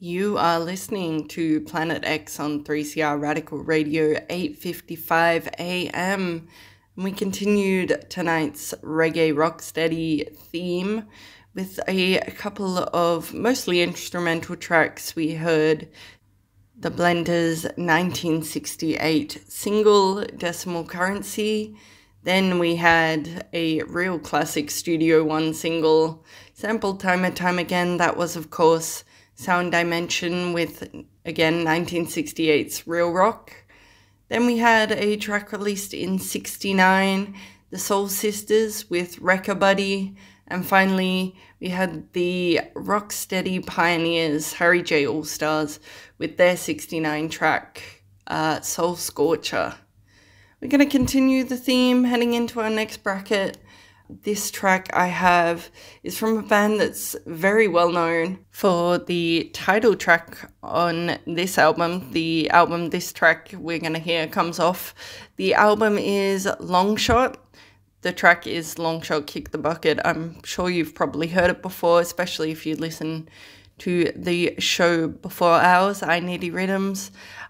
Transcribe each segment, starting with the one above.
You are listening to Planet X on 3CR Radical Radio, 8:55 a.m. And we continued tonight's reggae rocksteady theme with a couple of mostly instrumental tracks. We heard the Blenders' 1968 single, Decimal Currency. Then we had a real classic Studio One single, sampled time and time again. That was, of course, Sound Dimension with, again, 1968's Real Rock. Then we had a track released in 69, The Soul Sisters with Wrecker Buddy. And finally, we had the Rocksteady Pioneers, Harry J. All-Stars, with their 69 track, Soul Scorcher. We're going to continue the theme heading into our next bracket. This track I have is from a band that's very well known for the title track on this album. The album this track we're going to hear comes off. The album is Longshot. The track is Longshot Kick the Bucket. I'm sure you've probably heard it before, especially if you listen to the show before ours, I Needy Rhythms.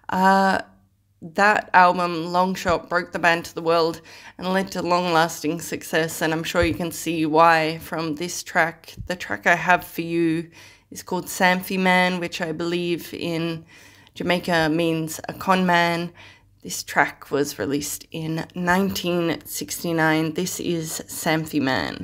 That album, Longshot, broke the band to the world and led to long-lasting success, and I'm sure you can see why from this track. The track I have for you is called Samphy Man, which I believe in Jamaica means a con man. This track was released in 1969. This is Samphy Man.